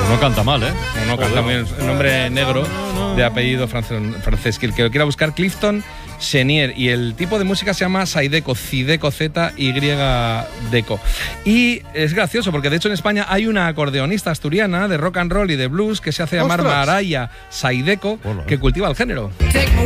No canta mal, ¿eh? No canta muy bien. Un nombre negro de apellido francés. Que el que lo quiera buscar, Clifton Chenier. Y el tipo de música se llama Zydeco, Zydeco, Z-Y-Deco. Y es gracioso porque de hecho en España hay una acordeonista asturiana de rock and roll y de blues que se hace llamar Maraya Zydeco, que cultiva el género.